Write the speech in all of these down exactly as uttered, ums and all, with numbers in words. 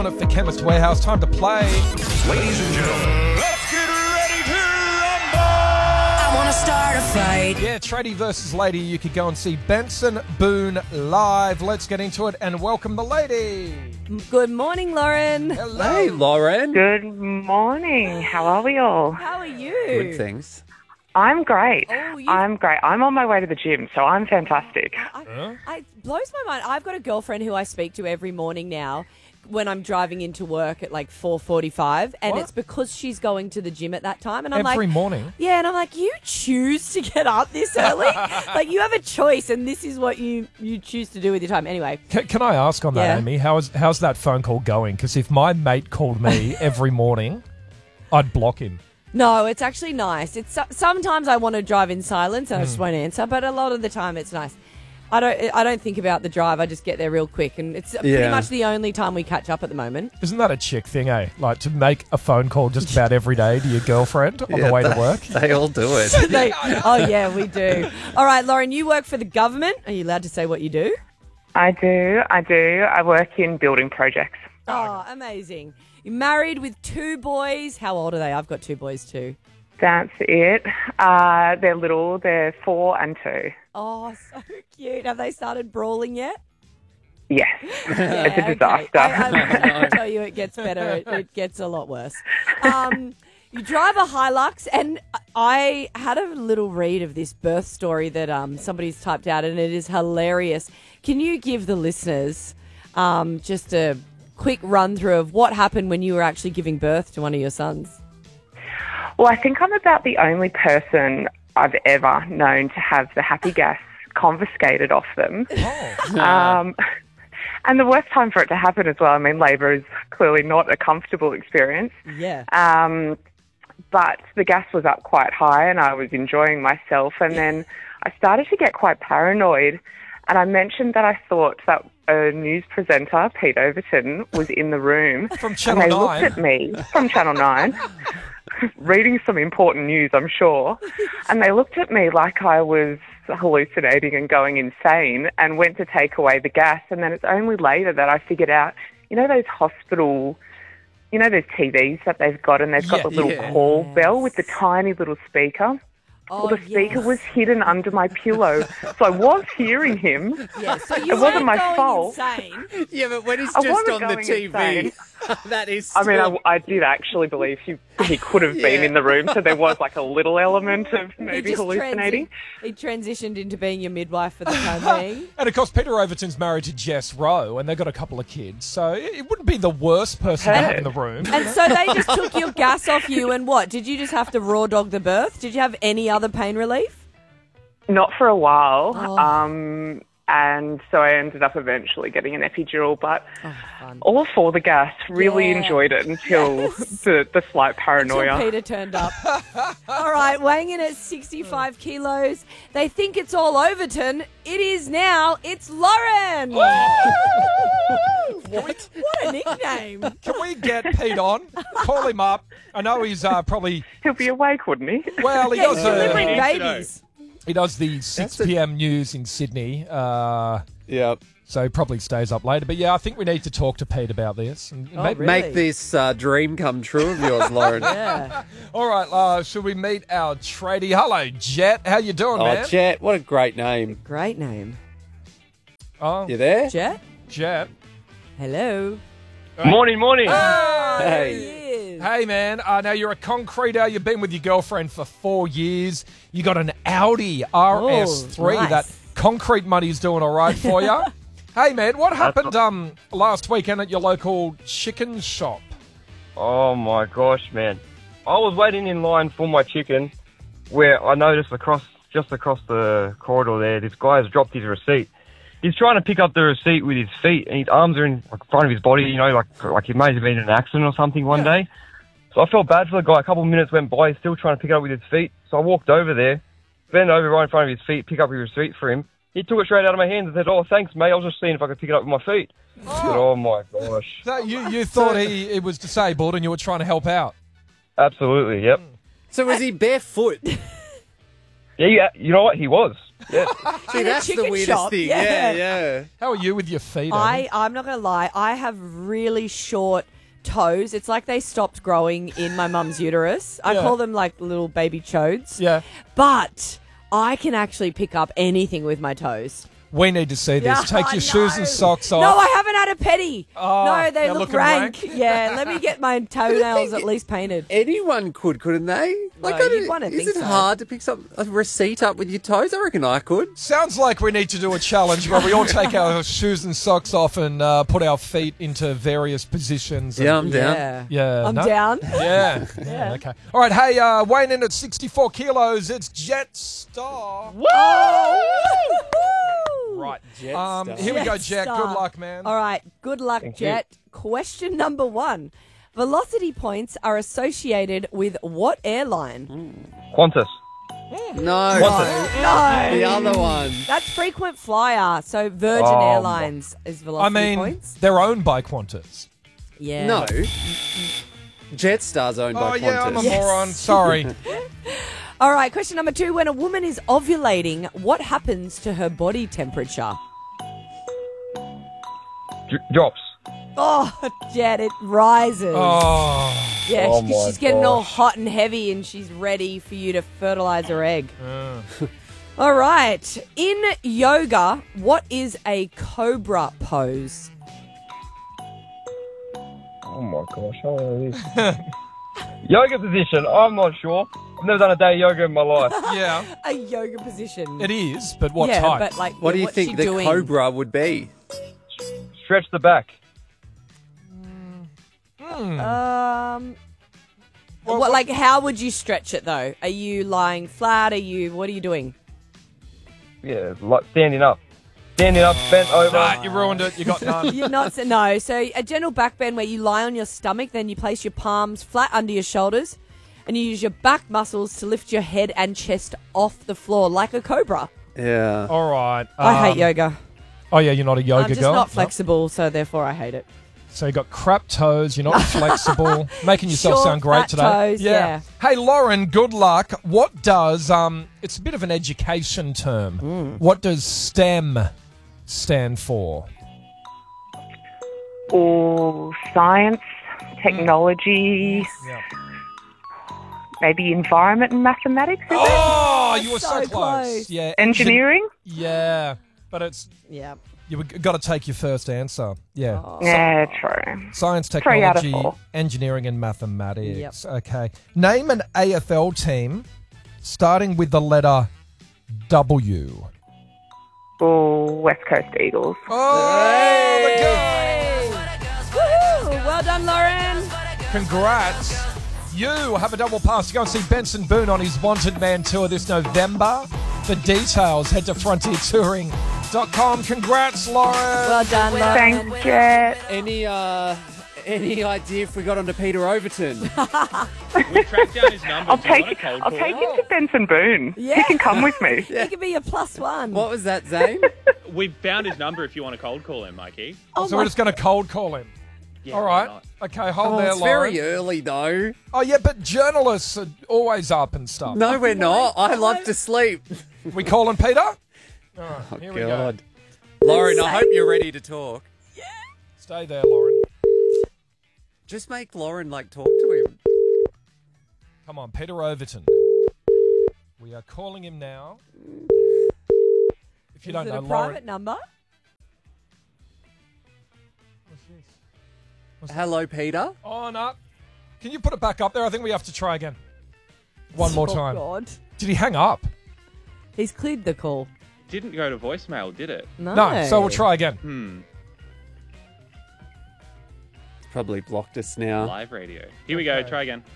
For Chemist Warehouse, time to play. Ladies and gentlemen, Let's get ready to rumble! I want to start a fight. Yeah, Tradie versus Lady. You could go and see Benson Boone live. Let's get into it and welcome the lady. Good morning, Lauren. Hello. Hey, Lauren. Good morning. How are we all? How are you? Good, thanks. I'm great. Oh, you- I'm great. I'm on my way to the gym, so I'm fantastic. I, I, it blows my mind. I've got a girlfriend who I speak to every morning now when I'm driving into work at like four forty-five, and What? it's because she's going to the gym at that time. And I'm Every like, morning? Yeah, and I'm like, you choose to get up this early? Like, you have a choice, and this is what you, you choose to do with your time. Anyway. Can, can I ask on that, Yeah. Amy? How's how's that phone call going? Because if my mate called me every morning, I'd block him. No, it's actually nice. It's so- sometimes I want to drive in silence and I Hmm. just won't answer, but a lot of the time it's nice. I don't. I don't think about the drive. I just get there real quick, and it's pretty Yeah. much the only time we catch up at the moment. Isn't that a chick thing, eh? Like to make a phone call just about every day to your girlfriend on the way they, to work? They all do it. They- oh yeah, we do. All right, Lauren, you work for the government. Are you allowed to say what you do? I do. I do. I work in building projects. Oh, amazing. You're married with two boys. How old are they? I've got two boys too. That's it. Uh, they're little. They're four and two. Oh, so cute. Have they started brawling yet? Yes. Yeah, It's a okay. disaster. I, I, I tell you, it gets better. It, it gets a lot worse. Um, you drive a Hilux, and I had a little read of this birth story that um, somebody's typed out, and it is hilarious. Can you give the listeners um, just a quick run through of what happened when you were actually giving birth to one of your sons? Well, I think I'm about the only person I've ever known to have the happy gas confiscated off them. Um, and the worst time for it to happen as well. I mean, labour is clearly not a comfortable experience. Yeah. Um, but the gas was up quite high and I was enjoying myself. And then I started to get quite paranoid. And I mentioned that I thought that a news presenter, Pete Overton, was in the room. From Channel and they nine. looked at me, from Channel nine, reading some important news, I'm sure. And they looked at me like I was hallucinating and going insane and went to take away the gas. And then it's only later that I figured out, you know, those hospital, you know, those T Vs that they've got and they've got Yeah. the little Yeah. call bell with the tiny little speaker. Oh, Well, the speaker yes. was hidden under my pillow, so I was hearing him. Yeah, so you It wasn't weren't my going fault. insane. Yeah, but when he's I just wasn't on the going T V, insane. that is I mean, still- I, I did actually believe he he could have been Yeah. in the room, so there was like a little element of He maybe just hallucinating. transi- he transitioned into being your midwife for the time being. And of course, Peter Overton's married to Jess Rowe, and they've got a couple of kids, so it it wouldn't be the worst person to have in the room. And so they just took your gas off you, and what? Did you just have to raw dog the birth? Did you have any other pain relief? Not for a while, Oh. um, and so I ended up eventually getting an epidural, but Oh, fun. all for the gas. Really Yeah. enjoyed it until Yes. the, the slight Until paranoia. Peter turned up. All right, weighing in at sixty-five kilos. They think it's all Overton. It is now. It's Lauren. What? What a nickname. Can we get Pete on? Call him up. I know he's uh, probably, He'll be awake, wouldn't he? well, he Yeah, does, he's uh, delivering need to know. babies. he does the six a- p.m. news in Sydney, uh, yeah. so he probably stays up later. But yeah, I think we need to talk to Pete about this. And Oh, maybe- really? Make this uh, dream come true of yours, Lauren. Yeah. All right, uh, should we meet our tradie? Hello, Jet. How you doing, Oh, man? Jet, what a great name. Great name. Oh, You there? Jet? Jet. Hello. Morning, morning. Hey. Yes. Hey, man. Uh, now, you're a concreter. You've been with your girlfriend for four years. You got an Audi R S three. Oh, nice. That concrete money's doing all right for you. Hey, man, what happened um last weekend at your local chicken shop? Oh my gosh, man. I was waiting in line for my chicken where I noticed across, just across the corridor there, this guy has dropped his receipt. He's trying to pick up the receipt with his feet and his arms are in like, front of his body, you know, like like he may have been in an accident or something one day. So I felt bad for the guy. A couple of minutes went by, he's still trying to pick it up with his feet. So I walked over there, bent over right in front of his feet, pick up his receipt for him. He took it straight out of my hands and said, "Oh, thanks, mate. I was just seeing if I could pick it up with my feet." I said, "Oh my gosh." So you, you thought he, he was disabled and you were trying to help out? Absolutely, yep. So was he barefoot? Yeah, yeah, you know what? He was. See, In a that's the chicken weirdest shop, thing. yeah. Yeah, yeah. How are you with your feet? I, Amy? I'm not going to lie. I have really short toes. It's like they stopped growing in my mum's uterus. I Yeah. call them like little baby chodes. Yeah. But I can actually pick up anything with my toes. We need to see this. Yeah, Take I your shoes know. and socks off. No, I haven't had a petty. Oh, no, they they're look looking rank. rank? Yeah, let me get my toenails at least painted. Anyone could, couldn't they? Like, No, I you'd don't- wanna is think it so. hard to pick some a receipt up with your toes? I reckon I could. Sounds like we need to do a challenge where we all take our shoes and socks off and uh, put our feet into various positions. and- Yeah, I'm down. Yeah. Yeah, I'm no? down. Yeah. yeah. Okay. All right. Hey, uh, weighing in at sixty-four kilos, it's Jetstar. Right, Jet Um, Star. here we go, Jack. Jetstar. Good luck, man. All right, good luck, Thank you. Jet. Question number one. Velocity points are associated with what airline? Qantas. No, No. the other one. That's frequent flyer. So Virgin Oh, Airlines is velocity I mean, points. they're owned by Qantas. Yeah. No. Jetstar's owned Oh, by yeah, I'm a Qantas. Yes. moron. Sorry. All right, question number two. When a woman is ovulating, what happens to her body temperature? J- drops. Oh, Jet, it rises. Oh. yeah, Oh she- my she's getting all gosh. hot and heavy and she's ready for you to fertilize her egg. All right. In yoga, what is a cobra pose? Oh my gosh, I don't know this. Yoga position. I'm not sure. I've never done a day of yoga in my life. Yeah, A yoga position. it is, but what yeah, type? but like, What do you what's think she the doing? cobra would be? Stretch the back. Um, what, like, how would you stretch it though? Are you lying flat? Are you? What are you doing? Yeah, like standing up. Standing up, bent over. Nah, you ruined it. You got none. You're not. No. So a gentle back bend where you lie on your stomach, then you place your palms flat under your shoulders, and you use your back muscles to lift your head and chest off the floor like a cobra. Yeah. All right. I hate um, yoga. Oh, yeah, you're not a yoga I'm just girl? not No? flexible, so therefore I hate it. So you got crap toes, you're not flexible, making yourself Short, sound great fat today. toes, yeah. Hey, Lauren, good luck. What does, um, it's a bit of an education term. Hmm. What does STEM stand for? Or science, technology, Yeah. maybe environment and mathematics, is it? Oh, you were so, so close. close. Yeah. engin- Engineering? Yeah, but it's, Yeah. you've got to take your first answer. Yeah. Oh. Yeah, true. Science, Three out of technology, four. engineering, and mathematics. Yep. Okay. Name an A F L team starting with the letter W. Or West Coast Eagles. Oh, the guy! Woohoo! Well done, Lauren. Congrats. You have a double pass to go and see Benson Boone on his Wanted Man tour this November. For details, head to frontier touring dot com. Congrats, Lauren. Well done, Lauren. Thanks, Jet. Any uh, any idea if we got onto Peter Overton? We tracked down his number. I'll Do you take want a cold I'll call? take him to Benson Boone. Yeah. He can come with me. He could be a plus one. What was that, Zane? We found his number if you want to cold call him, Mikey. Oh so my- we're just going to cold call him. Yeah, All why right. not? Okay, hold Oh, there, it's Lauren. very early though. Oh, yeah, but journalists are always up and stuff. No, we're not. I love to sleep. We calling Peter? Oh, Oh, here we go. God. Lauren, I hope you're ready to talk. Stay there, Lauren. Just make Lauren, like, talk to him. Come on, Peter Overton. We are calling him now. If you Is don't it know, a Lauren. private number? What's this? Hello, Peter. On up. Can you put it back up there? I think we have to try again. One more Oh, time. God. Did he hang up? He's cleared the call. Didn't go to voicemail, did it? No. No, so we'll try again. Hmm. He's probably blocked us now. Live radio. Here we go. Okay. Try again.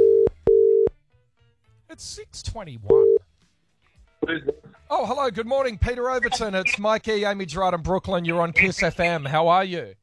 It's six twenty-one. Oh, hello. Good morning, Peter Overton. It's Mikey, Amy Gerard, and Brooklyn. You're on Kiss F M. How are you?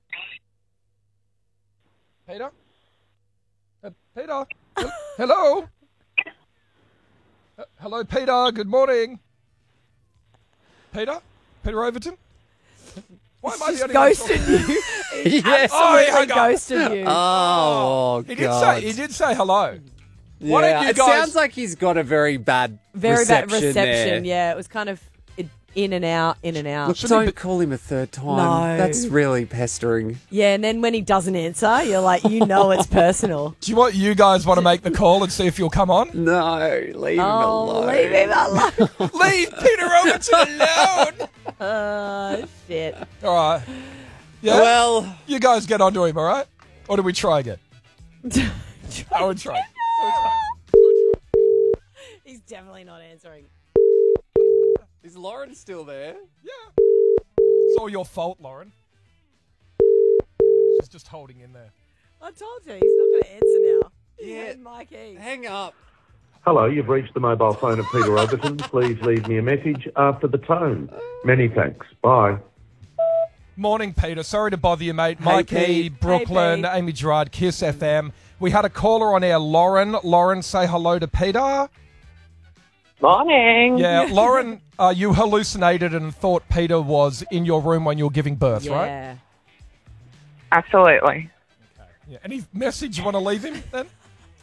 Peter? Uh, Peter? Hel- Hello? Uh, hello, Peter. Good morning. Peter? Peter Overton? Why am I the Just only one ghosted talking? you. Yes. Oh, he Absolutely hung up. ghosted you. Oh, He God. did say he did say hello. Why don't Yeah, you it guys- sounds like he's got a very bad Very reception bad reception. there. Yeah, it was kind of In and out, in and out. Look, don't call him a third time. No. That's really pestering. Yeah, and then when he doesn't answer, you're like, you know it's personal. Do you want you guys want to make the call and see if you'll come on? No, leave him Oh, alone. leave him alone. Leave Peter Robertson alone. Oh, shit. All right. Yeah. Well, you guys get onto him, all right? Or do we try again? I would try. I would try. He's definitely not answering. is Lauren still there? Yeah. It's all your fault, Lauren. She's just holding in there. I told you, he's not going to answer now. Yeah. He's Mikey. Hang up. Hello, you've reached the mobile phone of Peter Robertson. Please leave me a message after the tone. Many thanks. Bye. Morning, Peter. Sorry to bother you, mate. Hey, Mikey, Pete. Brooklyn, Hey, Pete. Amy Gerard, Kiss F M. We had a caller on air, Lauren. Lauren, say hello to Peter. Morning. Yeah, Lauren, uh, you hallucinated and thought Peter was in your room when you were giving birth, right? Yeah. Absolutely. Yeah. Any message you want to leave him then?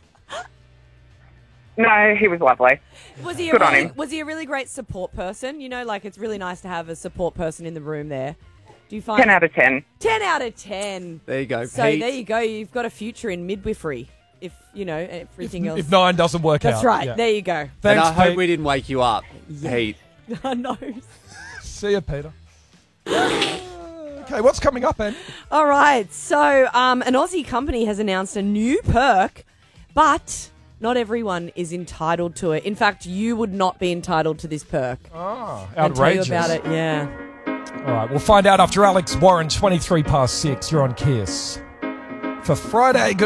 No, he was lovely. Was he, a Good on really, him. was he a really great support person? You know, like it's really nice to have a support person in the room there. Do you find ten out of ten. ten out of ten. There you go, So Pete. there you go. You've got a future in midwifery. If, you know, everything If, else. if nine doesn't work out. That's right. Yeah. There you go. and Thanks, I hope Pete. we didn't wake you up, Pete. I know. See you, Peter. Okay, what's coming up, Andy? All right. So, um, an Aussie company has announced a new perk, but not everyone is entitled to it. In fact, you would not be entitled to this perk. Oh, I'll tell you outrageous. about it. Yeah. All right, we'll find out after Alex Warren, twenty-three past six. You're on Kiss. For Friday, good